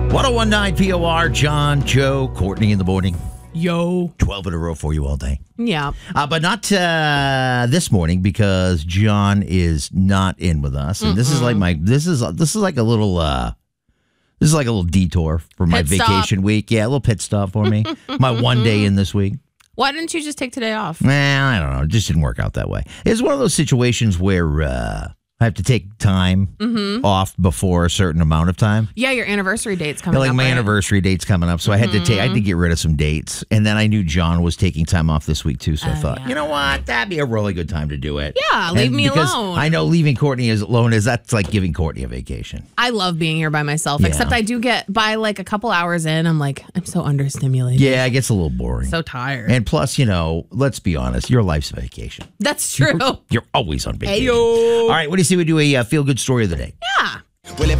1019 POR, John, Joe, Courtney in the morning. Yo. 12 in a row for you all day. Yeah. But not this morning because John is not in with us. And this is like this is like a little detour for my Pit stop. vacation week. Yeah, a little pit stop for me. My one day in this week. Why didn't you just take today off? Well, I don't know. It just didn't work out that way. It's one of those situations where I have to take time off before a certain amount of time. Yeah, your anniversary date's coming up. Like my right? anniversary date's coming up, so I had to get rid of some dates. And then I knew John was taking time off this week too, so I thought, you know what, that'd be a really good time to do it. Yeah, leave me because alone. I know leaving Courtney alone that's like giving Courtney a vacation. I love being here by myself, except I do get by like a couple hours in, I'm like, I'm so understimulated. Yeah, it gets a little boring. So tired. And plus, let's be honest, your life's a vacation. That's true. You're always on vacation. Ayo. All right, what do you say we do a feel-good story of the day? Yeah.